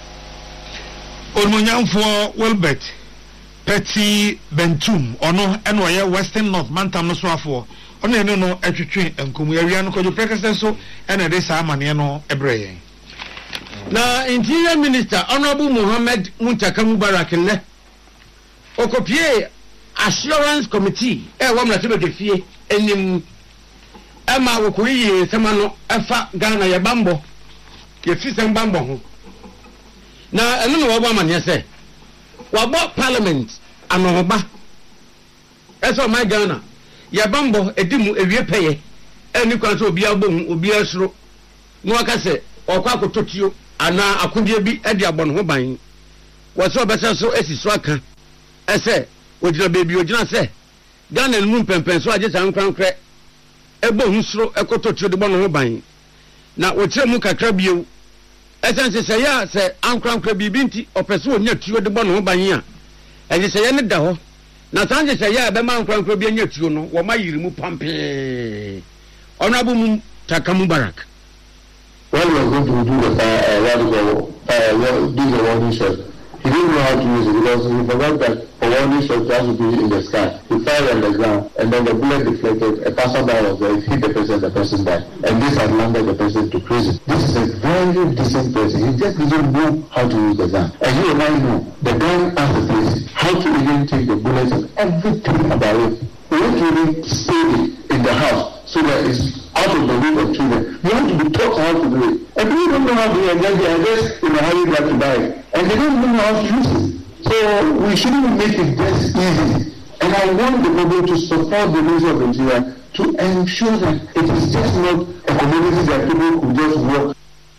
Olmunyamfo Wilbert Petty Bentum ono eno ye Western North Mantam no so afo ono eno no atwetwe enkomu awia no kojo prekese so ena de sa amane no ebreye na Interior Minister Honorable Mohammed Muntaka Mubarak le okopie assurance committee e wo mra tebe defie enim ema wo koyi sema no efa Ghana ye bambo ye fi sem bambo ho na eno no wo ba mane se wo bo parliament anoba eso my Ghana ye bambo edimu ewie peye eni kwan so obi abom obi asuro no aka se okwa akototio ana akudie bi edi abon ho ban wo so bese so esiso aka ese ojina bebi ojina se Ghana nmu pempen so agye san krankre ebo husuro ekototio de bon ho ban na wo kire mu kakra bieu esense se ya se ankrankra bibi nti opese onya tuo de bon ho ban a eje se ya ne da ho na sanje se ya be man krankra bi anya tuo no wo mayiri mu pampe Honorable Muntaka Mubarak. When we were going to do the uh, radical, uh, do the warning shot, he didn't know how to use it because he forgot that for warning shot has to be in the sky. He fired on the ground and then the bullet deflected, a passerby was there, it hit the person, the person died. And this has landed the person to prison. This is a very decent person. He just doesn't know how to use the gun. And you and I know, the gun has a place, how to even take the bullets and everything about it. We want to even save it in the house so that it's out of the reach of children. You have to be taught how to do it. And people don't know how to do it, and they are just in a hurry back to buy it. And they don't know how to use it. So we shouldn't make it just easy. And I want the government to support the Ministry of Nigeria to ensure that it is just not a community that people could just work.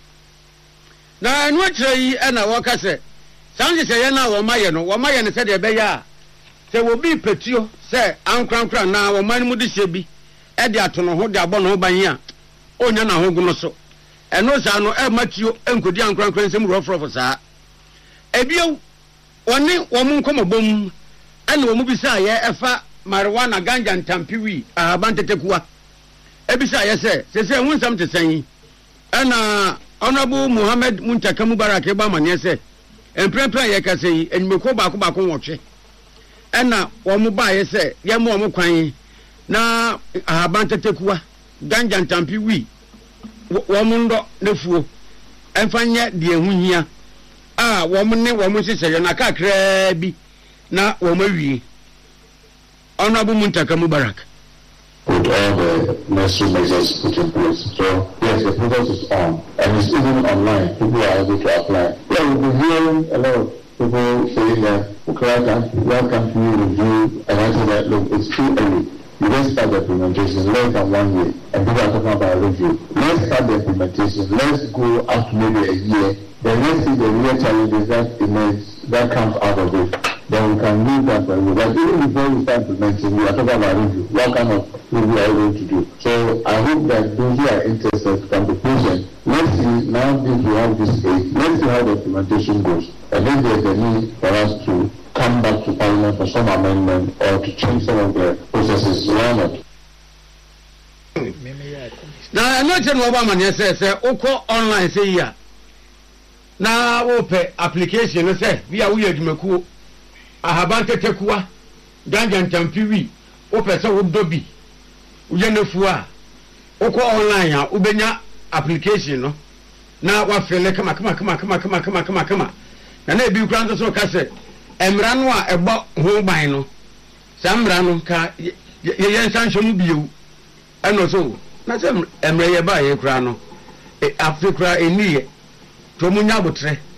Na nwachiri ena wakase. Sanje se yana wo maye no, wo maye ne se de be ya. Se wo bi petio se ankrankra na wo man mu de hye e de ato no ho de abɔ no ban a onya na ho gu no so eno sa no e matio enkodi ankrankra nsem rofrofo saa ebio woni wo mu nkomobom ene wo mu bisa ye efa marijuana ganja ntampiwi ahaban tetekuwa ebisa ye se se se hu nsam tesan ena Honorable Mohammed Muntaka Mubarak e ba mane se emprempra ye kase yi enimeko ba ko ba ko wotwe ena wo mu ba ye se ye mo mo kwan na ahaban tetekuwa ganja ntampiwi wo mu ndo nefuo emfanya de ehunhia a wo mu ne wo mu seseye na kakra bi na wo mawie Honorable Muntaka Mubarak. With all the necessary measures put in place. So, yes, the process is on. And it's even online. People are able to apply. Yeah, we've been hearing a lot of people saying that, okay, welcome to you review. And I say that, look, it's too early. You don't start the implementation less than one year. And people are talking about review. Let's start the implementation. Let's go up to maybe a year. Then let's see the real challenges that emerge, that comes out of it. Then we can move that way. But even before we start implementing, we are talking about review. What kind of review are we going to do? So I hope that those who are interested can be patient. Let's see, now that we have this stage, let's see how the implementation goes. And then there's a need for us to come back to Parliament for some amendment or to change some of the processes around it. Now, I'm not saying what I'm saying, say, Oko online say here. Now, open application, say, we are weird, Meku. Ahaban tetekuwa ganja ntampiwi opese wodobi uyenefua oko online a ubenya application no na wa fele kama kama kama kama kama kama kama kama na na ebi kura nso ka se emra no a ebo ho ban no samra no ka ye ye nsanhwem biu eno so na se emra ye ba ye kura no e afrikura eniye to munya botre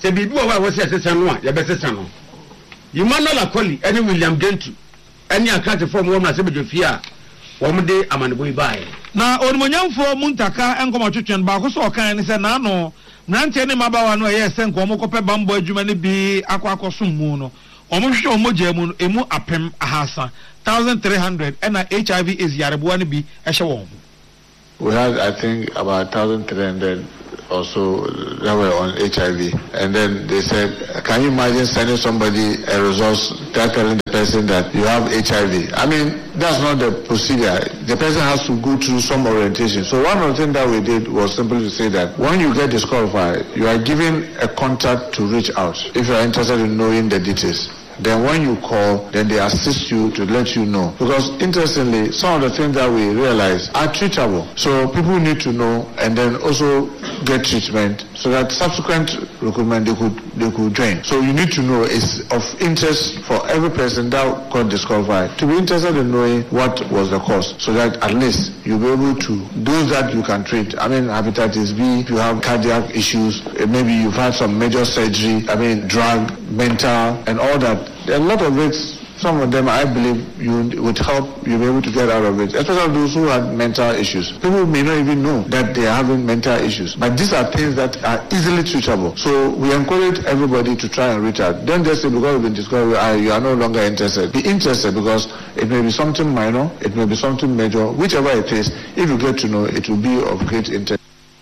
se bi duwa wa se sesa no a ye be sesa no Emmanuel Akoli ene William Gentu ene akate form wo na se be dofie a wo mo de amanebo bae na onmonyamfo muntaka enkomo twetwen ba ko so kan ne se na no nante ne mabawa no ye se nkomo kope bambo adwuma ne bi akwa akosum mu no omo hwe omo gyamu no emu apem ahasa thirteen hundred and H I V is yareboa ne bi ehye won. We had, I think, about thirteen hundred or so that were on H I V. And then they said, can you imagine sending somebody a resource telling the person that you have H I V? I mean, that's not the procedure. The person has to go through some orientation. So one of the things that we did was simply to say that when you get disqualified, you are given a contact to reach out if you are interested in knowing the details. Then when you call, then they assist you to let you know. Because interestingly, some of the things that we realize are treatable. So people need to know and then also get treatment so that subsequent recruitment they could they could join. So you need to know it's of interest for every person that got disqualified to be interested in knowing what was the cause, so that at least you'll be able to, those that you can treat. I mean, hepatitis B, if you have cardiac issues, maybe you've had some major surgery, I mean, drug, mental, and all that. There are a lot of it, some of them I believe you would help you be able to get out of it, especially those who have mental issues. People may not even know that they are having mental issues, but these are things that are easily treatable. So we encourage everybody to try and reach out. Don't just say because you've been discovered, you are no longer interested. Be interested, because it may be something minor, it may be something major, whichever it is. If you get to know, it will be of great interest.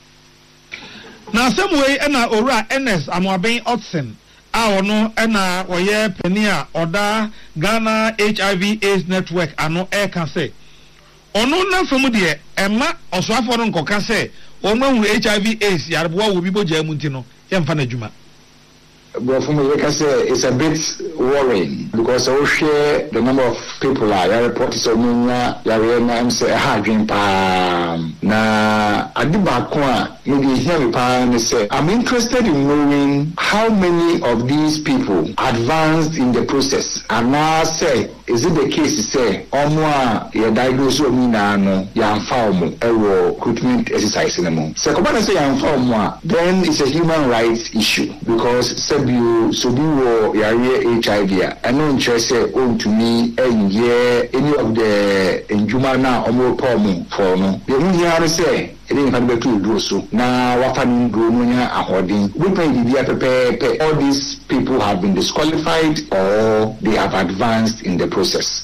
Now, some way, and I ora N S Amwaben Otsen. Ah, no, ena oye penia oda Ghana H I V AIDS network ano e kan say. Ono na fomu de ema osoafo no nkoka say ono H I V AIDS yareboa wo bi boja mu ntino ye mfa na djuma. But for me, like I say, it's a bit worrying because I share the number of people I report to Sonia, Yarena, and say, I dream palm. Na Adibakwa, maybe hear me palm and say, I'm interested in knowing how many of these people advanced in the process. And now say, is it the case to say, Omwa, your diagnosis of me now, Yan Falmo, a recruitment exercise in the moon. So, when I say Yan Falmo, then it's a human rights issue because you so be wo yare H I V and no interest say oh to me and yeah any of the enjuma na omo pom for no you hear say e dey fan be to do so na wafan go no nya ahodin we pay the pepe all these people have been disqualified or they have advanced in the process.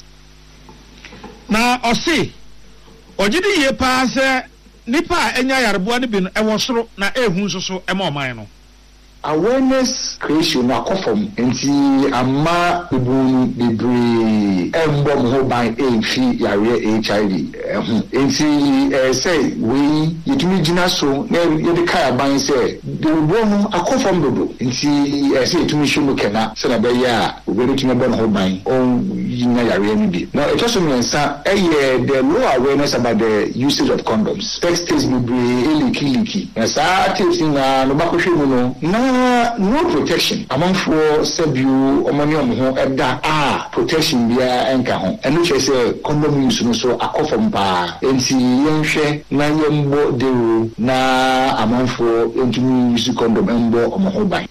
Na osi ojidi ye pa se nipa enya yareboa ne bi no e wo soro na ehun soso e ma oman no. Awareness creation na kofom enti ama ibun bebre embo mo ban emfi yare H I V ehun enti eh say we yitumi gina so na yede kai ban say de bo no akofom dodo enti eh say yitumi hwemu kena se na be ya we be tumi bo no ban on yina yare ni bi now it also means that eh the low awareness about the usage of condoms text is bebre eliki liki na sa tips na no ba ko hwemu no na no protection among for sebu omani omo eda ah protection bia enka ho enu che say condom use no so akofom pa enti yenhwe na yembo deru na among for entumi use condom embo omo ho ban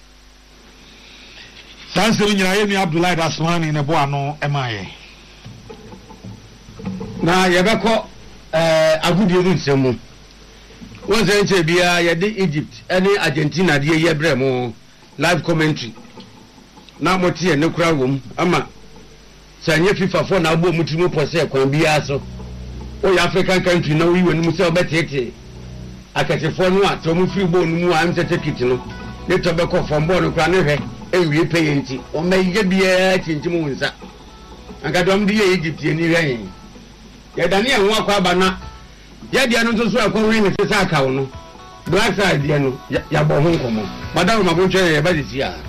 Thanks to Nyayemi Abdullahi Dasmani ne bo ano emaye na yebeko eh agudie mu nsemu one say bia ye de Egypt any Argentina de ye brɛ mo live commentary na mo tie ne kura wom ama sanye FIFA for na abo mutimo pose kwan bia so o ya African country na wi wonu se obetete akatefo no ato mo free ball no mu am certificate no ne to be ko from ball no kura ne hwɛ ewie payenti o me ye bia tintim wonsa angadom de ye Egypt ye ni hwɛ ye dani en wa kwa bana ya dia no so so akɔwe ne se aka wo no black side dia no ya bɔ ho nkomo madam mabonche ye ba disia